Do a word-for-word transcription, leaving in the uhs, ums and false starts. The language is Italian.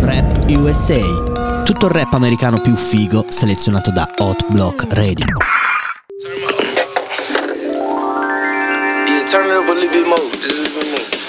Rap U S A. Tutto il rap americano più figo selezionato da Hot Block Radio. Yeah, turn it up a little bit more, just a little bit more.